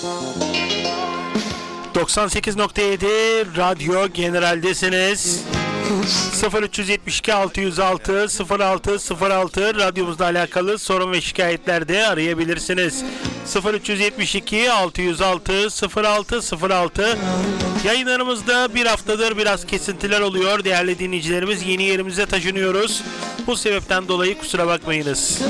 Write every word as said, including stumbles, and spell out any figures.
doksan sekiz nokta yedi Radyo General'desiniz. sıfır üç yetmiş iki altı yüz altı sıfır altı sıfır altı radyomuzla alakalı sorun ve şikayetlerde arayabilirsiniz. sıfır üç yetmiş iki altı yüz altı sıfır altı sıfır altı. Yayınlarımızda bir haftadır biraz kesintiler oluyor değerli dinleyicilerimiz. Yeni yerimize taşınıyoruz. Bu sebepten dolayı kusura bakmayınız.